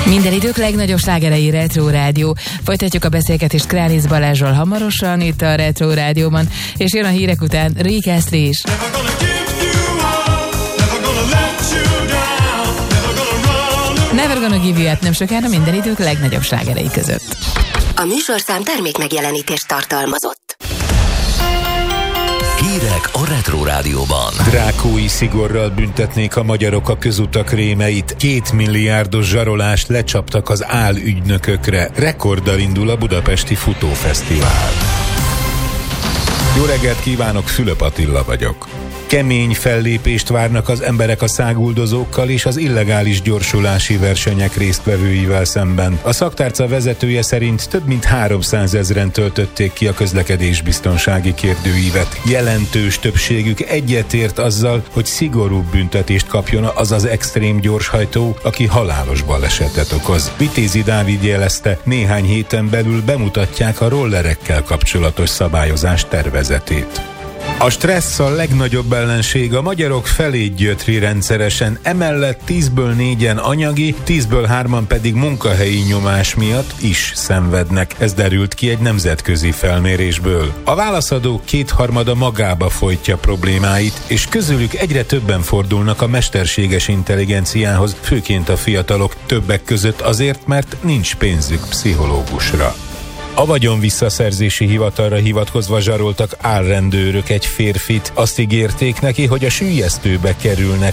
Minden idők legnagyobb slágerei Retro Rádió. Folytatjuk a beszélgetést Králisz Balázsral hamarosan itt a Retro Rádióban, és jön a hírek után Rick Astley is. Never Gonna Give You Up nem sokára minden idők legnagyobb slágerei között. A műsorszám termék megjelenítést tartalmazott. Hírek a Retro Rádióban. Drákói szigorral büntetnék a magyarok a közutak rémeit. 2 milliárdos zsarolást lecsaptak az álügynökökre. Rekorddal indul a budapesti futófesztivál. Jó reggelt kívánok, Fülöp Attila vagyok. Kemény fellépést várnak az emberek a száguldozókkal és az illegális gyorsulási versenyek résztvevőivel szemben. A szaktárca vezetője szerint több mint 300 000-en töltötték ki a közlekedésbiztonsági kérdőívet. Jelentős többségük egyetért azzal, hogy szigorúbb büntetést kapjon az az extrém gyorshajtó, aki halálos balesetet okoz. Vitézi Dávid jelezte, néhány héten belül bemutatják a rollerekkel kapcsolatos szabályozás tervezetét. A stressz a legnagyobb ellenség, a magyarok felét gyötri rendszeresen, emellett 10-ből 4-en anyagi, 10-ből 3-an pedig munkahelyi nyomás miatt is szenvednek. Ez derült ki egy nemzetközi felmérésből. A válaszadók 2/3 magába folytja problémáit, és közülük egyre többen fordulnak a mesterséges intelligenciához, főként a fiatalok, többek között azért, mert nincs pénzük pszichológusra. A vagyonvisszaszerzési hivatalra hivatkozva zsaroltak álrendőrök egy férfit. Azt ígérték neki, hogy a süllyesztőbe kerülnek,